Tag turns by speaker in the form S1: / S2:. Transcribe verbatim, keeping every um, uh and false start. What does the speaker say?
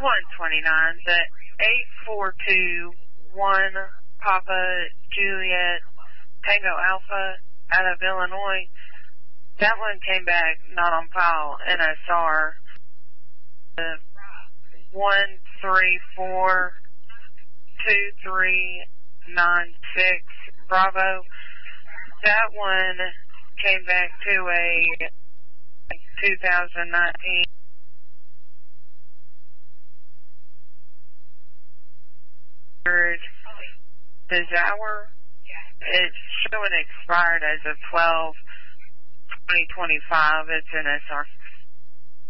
S1: one twenty-nine, the eight four two one Papa Juliet Tango Alpha out of Illinois, that one came back not on file, and I saw her. The one three four two three nine six Bravo, that one came back to a two thousand nineteen Desire. It's showing expired as of twelve twenty twenty-five. It's an S R